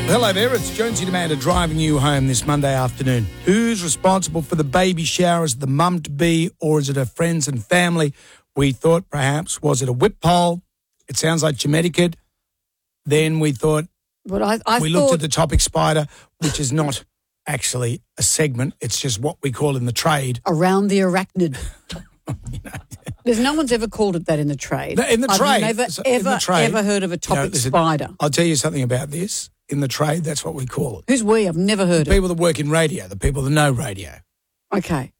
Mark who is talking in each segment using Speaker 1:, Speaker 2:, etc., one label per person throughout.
Speaker 1: Hello there, it's Jonesy and Amanda driving you home this Monday afternoon. Who's responsible for the baby shower? Is it the mum-to-be or is it her friends and family? We thought perhaps, was it a whip poll? It sounds like Jamaica. Then we thought, we looked at the topic spider, which is not actually a segment. It's just what we call in the trade.
Speaker 2: Around the arachnid. There's no one's ever called it that in the trade.
Speaker 1: In the trade.
Speaker 2: I've never ever heard of a topic spider.
Speaker 1: I'll tell you something about this. In the trade, that's what we call it.
Speaker 2: Who's we? I've never heard of it.
Speaker 1: People that work in radio, the people that know radio.
Speaker 2: Okay.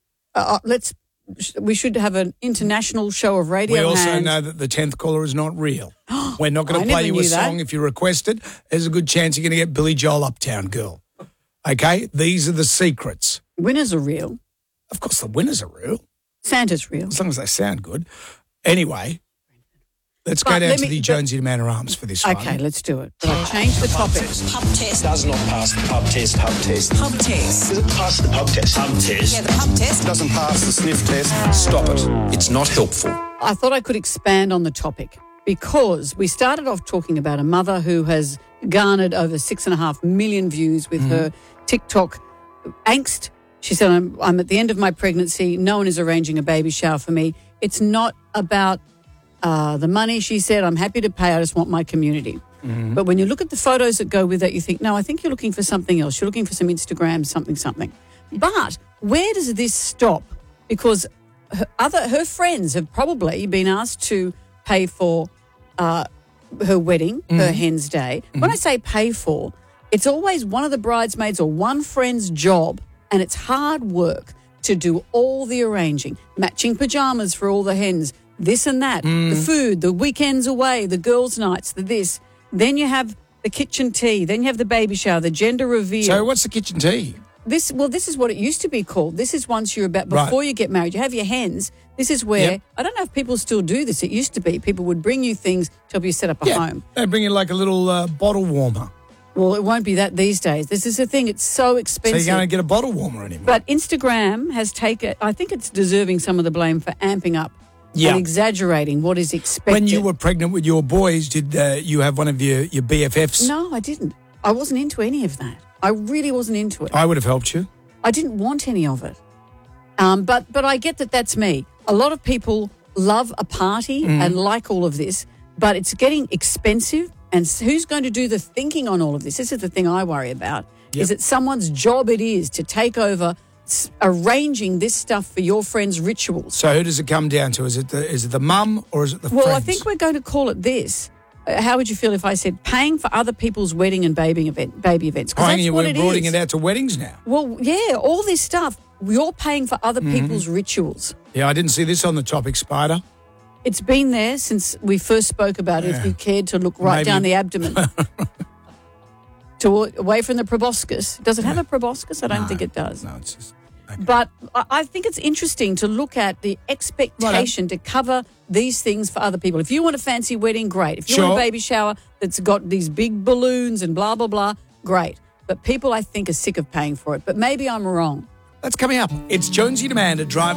Speaker 2: We should have an international show of radio
Speaker 1: We also
Speaker 2: hands.
Speaker 1: know that the 10th caller is not real. We're not going to play you a song if you request it. There's a good chance you're going to get Billy Joel, Uptown Girl. Okay? These are the secrets.
Speaker 2: Winners are real.
Speaker 1: Of course, the winners are real.
Speaker 2: Santa's real.
Speaker 1: As long as they sound good. Anyway, let's go down to the Jonesy to Man Arms for this one.
Speaker 2: Okay, let's do it. But I've changed the topic.
Speaker 3: Pub test.
Speaker 4: Does not pass the pub test. Pub test.
Speaker 3: Pub test.
Speaker 4: Does it pass the pub test? Pub test.
Speaker 3: Yeah, the pub test.
Speaker 4: Doesn't pass the sniff test. Stop it. It's not helpful.
Speaker 2: I thought I could expand on the topic because we started off talking about a mother who has garnered over 6.5 million views with her TikTok angst. She said, I'm at the end of my pregnancy. No one is arranging a baby shower for me. It's not about the money, she said. I'm happy to pay. I just want my community. Mm-hmm. But when you look at the photos that go with that, you think, no, I think you're looking for something else. You're looking for some Instagram, something. But where does this stop? Because her friends have probably been asked to pay for her wedding, her hen's day. Mm-hmm. When I say pay for, it's always one of the bridesmaids or one friend's job, and it's hard work to do all the arranging, matching pajamas for all the hens, this and that, the food, the weekends away, the girls' nights, the this. Then you have the kitchen tea. Then you have the baby shower, the gender reveal.
Speaker 1: So what's the kitchen tea?
Speaker 2: This is what it used to be called. This is once you're about, before you get married, you have your hens. This is where, I don't know if people still do this. It used to be people would bring you things to help you set up a home.
Speaker 1: They bring you like a little bottle warmer.
Speaker 2: Well, it won't be that these days. This is the thing. It's so expensive.
Speaker 1: So you can't get a bottle warmer anymore.
Speaker 2: But Instagram has taken, I think it's deserving some of the blame for amping up and exaggerating what is expected.
Speaker 1: When you were pregnant with your boys, did you have one of your BFFs?
Speaker 2: No, I didn't. I wasn't into any of that. I really wasn't into it.
Speaker 1: I would have helped you.
Speaker 2: I didn't want any of it. But I get that that's me. A lot of people love a party and like all of this, but it's getting expensive. And who's going to do the thinking on all of this? This is the thing I worry about, is it someone's job it is to take over arranging this stuff for your friends' rituals.
Speaker 1: So who does it come down to? Is it the mum or is it the friends?
Speaker 2: Well, I think we're going to call it this. How would you feel if I said paying for other people's wedding and baby events?
Speaker 1: We're broadening it out to weddings now.
Speaker 2: Well, yeah, all this stuff. You're paying for other people's rituals.
Speaker 1: Yeah, I didn't see this on the topic, Spider.
Speaker 2: It's been there since we first spoke about it, if you cared to look down the abdomen. Away from the proboscis. Does it have a proboscis? I don't think it does.
Speaker 1: No, it's just... Okay.
Speaker 2: But I think it's interesting to look at the expectation to cover these things for other people. If you want a fancy wedding, great. If you want a baby shower that's got these big balloons and blah, blah, blah, great. But people, I think, are sick of paying for it. But maybe I'm wrong.
Speaker 1: That's coming up. It's Jonesy and Amanda driving